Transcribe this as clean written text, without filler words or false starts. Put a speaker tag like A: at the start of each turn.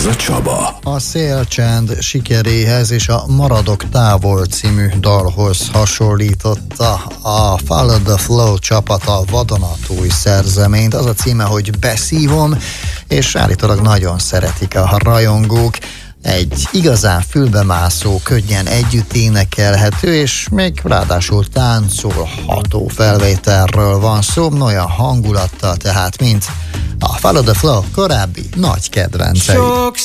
A: a Csaba.
B: A Szélcsend sikeréhez és a Maradok távol című dalhoz hasonlította a Follow the Flow csapata vadonatúj szerzeményt. Az a címe, hogy Beszívom, és állítólag nagyon szeretik a rajongók. Egy igazán fülbemászó, könnyen együtt énekelhető, és még ráadásul táncolható felvételről van szó, olyan hangulattal tehát, mint a Follow the Flow korábbi nagy kedvencei.